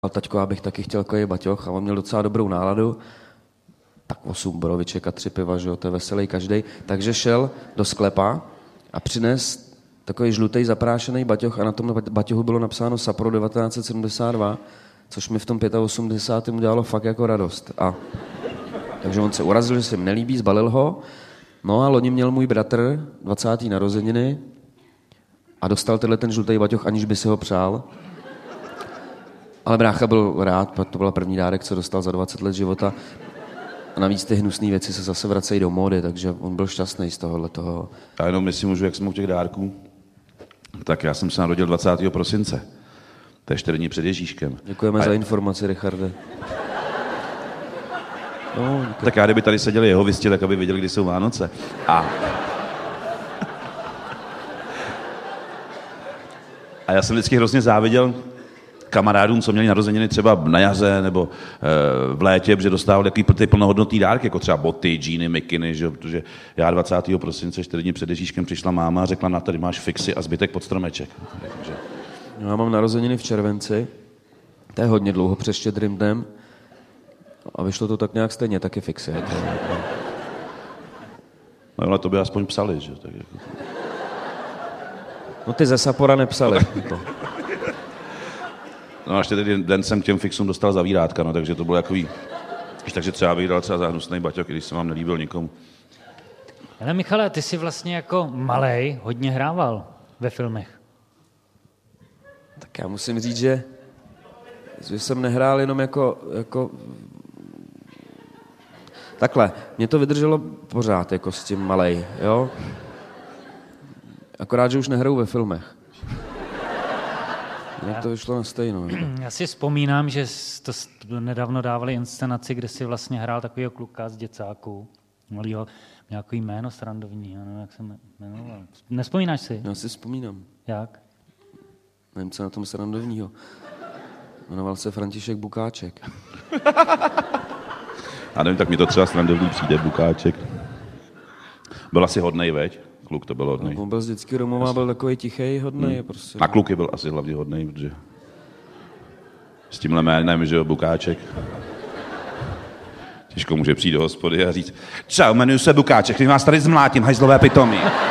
taťko, já bych taky chtěl takový baťoch a on měl docela dobrou náladu. Tak 8 boroviček a 3 piva, že jo, to je veselý každej. Takže šel do sklepa a přines takový žlutý zaprášený baťoch a na tom baťohu bylo napsáno Sapporo 1972, což mi v tom 85. udělalo fakt jako radost. Takže on se urazil, že se mi nelíbí, zbalil ho. No a loni měl můj bratr 20. narozeniny a dostal ten žlutý baťoch, aniž by si ho přál. Ale brácha byl rád, to byl první dárek, co dostal za 20 let života. A navíc ty hnusné věci se zase vracejí do módy, takže on byl šťastný z tohohletoho. Já jenom jestli můžu, jak jsme u těch dárků, tak já jsem se narodil 20. prosince. To je 4 dní před Ježíškem. Děkujeme za informaci, Richarde. No, tak já, kdyby tady seděli jeho visti, tak aby věděli, kdy jsou Vánoce. A já jsem vždycky hrozně záviděl kamarádům, co měli narozeniny třeba na jaře nebo v létě, protože dostávali takový plnohodnotný dárky, jako třeba boty, džíny, mikiny, že? Protože já 20. prosince 4 dní před Ježíškem přišla máma a řekla, na tady máš fixy a zbytek pod stromeček. Takže... Já mám narozeniny v červenci, to je hodně dlouho před Štědrým dnem a vyšlo to tak nějak stejně, taky fixy. No ale to by aspoň psali, že? Tak jako... No ty ze Sappora nepsali. No a ještě ten den jsem k těm fixům dostal zavírátka, no, takže to bylo takový... Takže třeba bych dal třeba za hnusnej baťok, když se vám nelíbil nikomu. Ale Michale, ty jsi vlastně jako malej hodně hrával ve filmech. Tak já musím říct, že jsem nehrál jenom jako... Takhle, mě to vydrželo pořád jako s tím malej, jo? Akorát, že už nehraju ve filmech. Jak to vyšlo na stejno. Já si vzpomínám, že to nedávno dávali inscenaci, kde si vlastně hrál takovýho kluka z děcáků. Malýho, nějaký jméno srandovní, já nevím, jak se jmenoval. Nespomínáš si? Já si vzpomínám. Jak? Nevím, co na tom srandovního. Jmenoval se František Bukáček. Já nevím, tak mi to třeba srandovní přijde, Bukáček. Byl asi hodnej, veď? Kluk to byl hodnej. On byl z dětský Romova, byl takový tichej, hodnej. Prostě. A kluky byl asi hlavně hodnej, protože s tímhle jménem, že jo, Bukáček. Těžko může přijít do hospody a říct, čau, jmenuji se Bukáček, když vás tady zmlátím, hajzlové pitomí.